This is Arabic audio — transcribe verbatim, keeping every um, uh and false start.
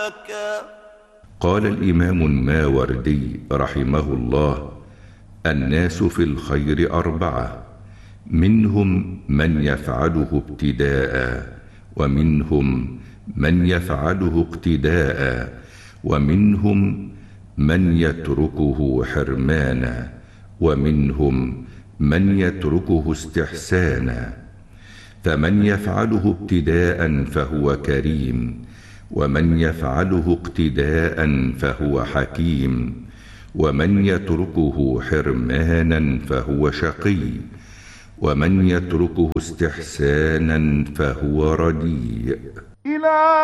هلاكا. قال الإمام الماوردي رحمه الله: الناس في الخير أربعة، منهم من يفعله ابتداء، ومنهم من يفعله اقتداء، ومنهم من يتركه حرمانا، ومنهم من يتركه استحسانا. فمن يفعله ابتداء فهو كريم، ومن يفعله اقتداء فهو حكيم، ومن يتركه حرمانا فهو شقي، ومن يتركه استحسانا فهو رديء.